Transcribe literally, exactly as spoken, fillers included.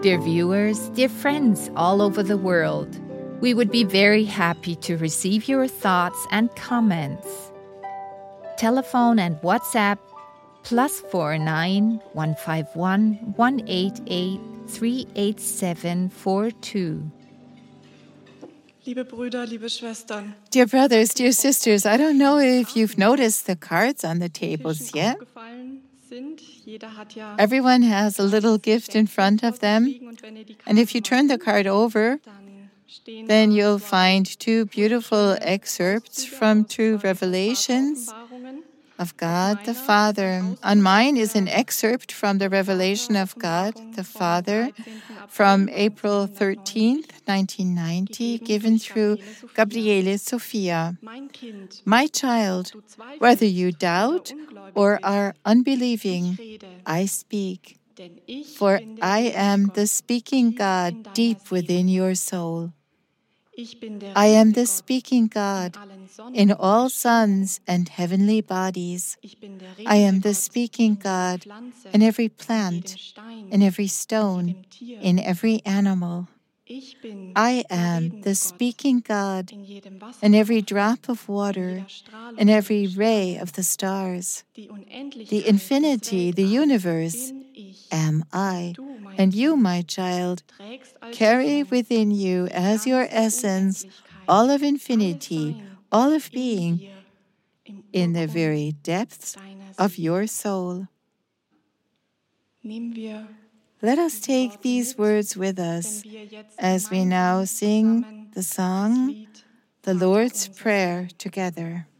Dear viewers, dear friends all over the world, we would be very happy to receive your thoughts and comments. Telephone and WhatsApp plus four nine one five one one eight eight three eight seven four two. Liebe Brüder, liebe Schwestern. Dear brothers, dear sisters, I don't know if you've noticed the cards on the tables yet. Everyone has a little gift in front of them, and if you turn the card over, then you'll find two beautiful excerpts from two revelations of God the Father. On mine is an excerpt from the revelation of God the Father from April thirteenth, nineteen ninety, given through Gabriele Sophia. My child, whether you doubt or are unbelieving, I speak, for I am the speaking God deep within your soul. I am the speaking God in all suns and heavenly bodies. I am the speaking God in every plant, in every stone, in every animal. I am the speaking God in every drop of water, in every ray of the stars. The infinity, the universe, am I. And you, my child, carry within you as your essence all of infinity, all of being, in the very depths of your soul. Let us take these words with us as we now sing the song, the Lord's Prayer, together.